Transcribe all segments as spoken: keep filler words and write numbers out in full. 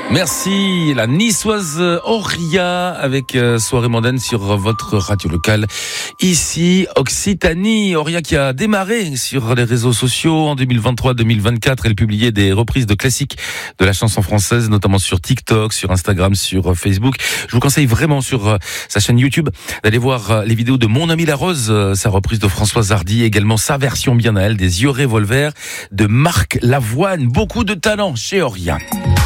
Merci, la niçoise Auria avec euh, soirée mondaine sur votre radio locale ici Occitanie. Auria qui a démarré sur les réseaux sociaux en deux mille vingt-trois deux mille vingt-quatre. Elle publiait des reprises de classiques de la chanson française, notamment sur TikTok, sur Instagram, sur Facebook. Je vous conseille vraiment sur euh, sa chaîne YouTube d'aller voir euh, les vidéos de Mon Ami la Rose, euh, sa reprise de Françoise Hardy, également sa version bien à elle des Yeux Revolver de Marc Lavoine. Beaucoup de talent chez Auria.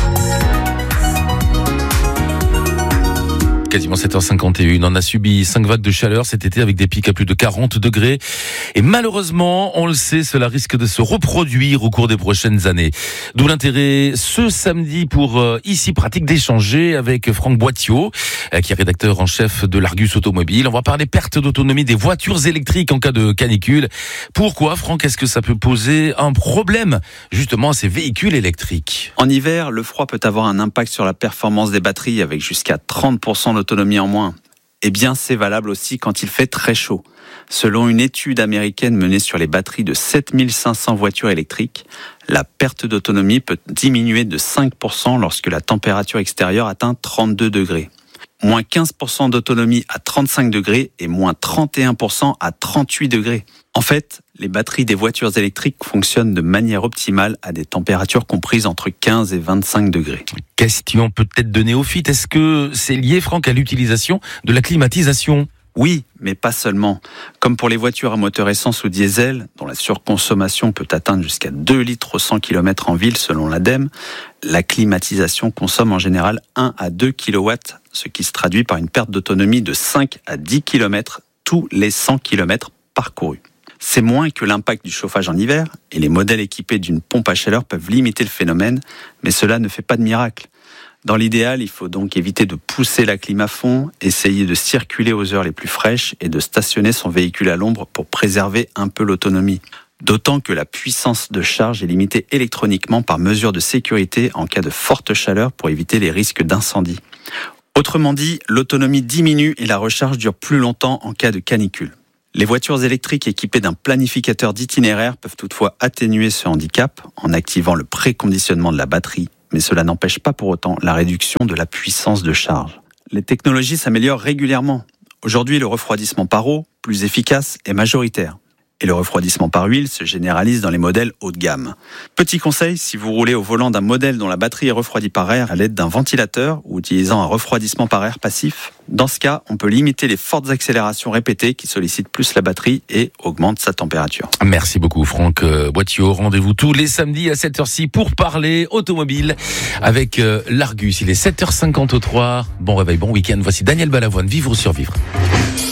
Quasiment sept heures cinquante et une. On a subi cinq vagues de chaleur cet été avec des pics à plus de quarante degrés. Et malheureusement, on le sait, cela risque de se reproduire au cours des prochaines années. D'où l'intérêt ce samedi pour euh, Ici Pratique d'échanger avec Franck Boittiot, euh, qui est rédacteur en chef de l'Argus Automobile. On va parler perte d'autonomie des voitures électriques en cas de canicule. Pourquoi, Franck, est-ce que ça peut poser un problème justement à ces véhicules électriques ? En hiver, le froid peut avoir un impact sur la performance des batteries avec jusqu'à trente pour cent d'autonomie en moins. Eh bien, c'est valable aussi quand il fait très chaud. Selon une étude américaine menée sur les batteries de sept mille cinq cents voitures électriques, la perte d'autonomie peut diminuer de cinq pour cent lorsque la température extérieure atteint trente-deux degrés. Moins quinze pour cent d'autonomie à trente-cinq degrés et moins trente et un pour cent à trente-huit degrés. En fait, les batteries des voitures électriques fonctionnent de manière optimale à des températures comprises entre quinze et vingt-cinq degrés. Question peut-être de néophyte, est-ce que c'est lié, Franck, à l'utilisation de la climatisation ? Oui, mais pas seulement. Comme pour les voitures à moteur essence ou diesel, dont la surconsommation peut atteindre jusqu'à deux litres au cent kilomètres en ville selon l'ADEME, la climatisation consomme en général un à deux kilowatts, ce qui se traduit par une perte d'autonomie de cinq à dix kilomètres tous les cent kilomètres parcourus. C'est moins que l'impact du chauffage en hiver, et les modèles équipés d'une pompe à chaleur peuvent limiter le phénomène, mais cela ne fait pas de miracle. Dans l'idéal, il faut donc éviter de pousser la clim à fond, essayer de circuler aux heures les plus fraîches et de stationner son véhicule à l'ombre pour préserver un peu l'autonomie. D'autant que la puissance de charge est limitée électroniquement par mesure de sécurité en cas de forte chaleur pour éviter les risques d'incendie. Autrement dit, l'autonomie diminue et la recharge dure plus longtemps en cas de canicule. Les voitures électriques équipées d'un planificateur d'itinéraire peuvent toutefois atténuer ce handicap en activant le préconditionnement de la batterie, mais cela n'empêche pas pour autant la réduction de la puissance de charge. Les technologies s'améliorent régulièrement. Aujourd'hui, le refroidissement par eau, plus efficace, est majoritaire. Et le refroidissement par huile se généralise dans les modèles haut de gamme. Petit conseil, si vous roulez au volant d'un modèle dont la batterie est refroidie par air à l'aide d'un ventilateur ou utilisant un refroidissement par air passif, dans ce cas, on peut limiter les fortes accélérations répétées qui sollicitent plus la batterie et augmentent sa température. Merci beaucoup Franck Boittiot. Rendez-vous tous les samedis à cette heure-ci pour parler automobile avec l'Argus. Il est sept heures cinquante-trois. Bon réveil, bon week-end. Voici Daniel Balavoine, Vivre ou survivre.